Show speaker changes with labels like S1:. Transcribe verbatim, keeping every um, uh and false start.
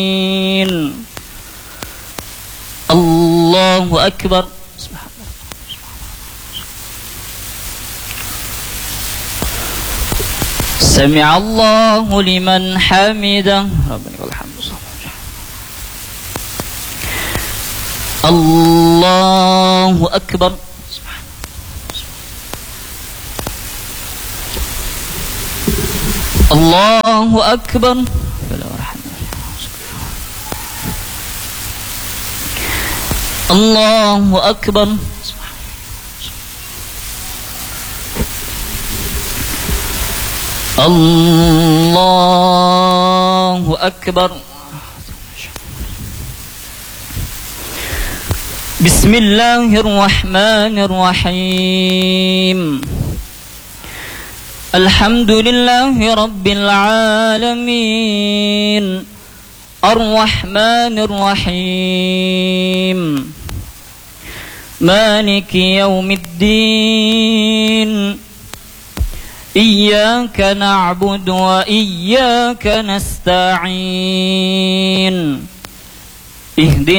S1: Allahu Akbar. Sami'a Allahu liman hamidah. Rabbana lakal hamd. Allahu Akbar. Allahu Akbar. Allahu Akbar. Allahu Akbar. Bismillahirrahmanirrahim. Alhamdulillahi Rabbil Alamin. Ar-Rahmanir-Rahim. Maliki Yawmiddin. Iyyaka na'budu wa iyyaka nasta'in. Ihdina